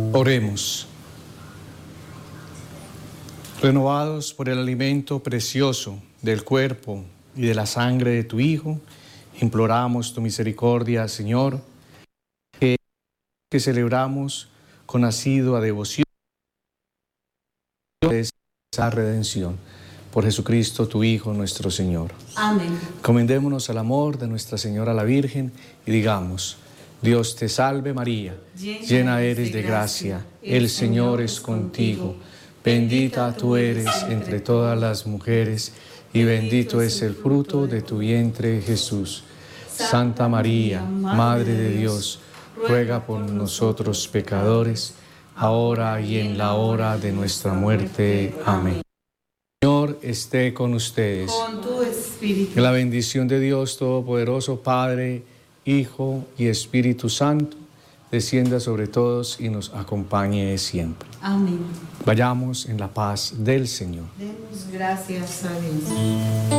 Oremos. Renovados por el alimento precioso del cuerpo y de la sangre de tu Hijo, imploramos tu misericordia, Señor, que celebramos con asidua devoción de esa redención. Por Jesucristo, tu Hijo, nuestro Señor. Amén. Encomendémonos al amor de Nuestra Señora la Virgen y digamos: Dios te salve María, llena eres de gracia, el Señor es contigo. Bendita tú eres entre todas las mujeres, y bendito es el fruto de tu vientre, Jesús. Santa María, Madre de Dios, ruega por nosotros pecadores, ahora y en la hora de nuestra muerte. Amén. El Señor esté con ustedes. Con tu espíritu. Que la bendición de Dios Todopoderoso, Padre, Hijo y Espíritu Santo, descienda sobre todos y nos acompañe siempre. Amén. Vayamos en la paz del Señor. Demos gracias a Dios.